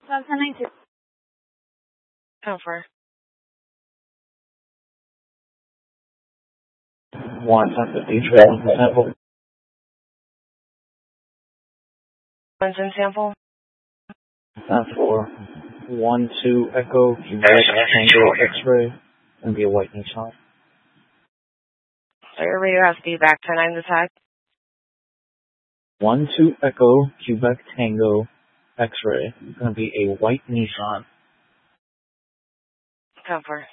1092. Over. 150 trail sample. One's in sample. That's for 12 Echo Quebec Tango X-ray. Gonna be a white Nissan. So your radio has feedback. 10-9 the tag. 12 Echo Quebec Tango X-ray. Gonna be a white Nissan. Cover.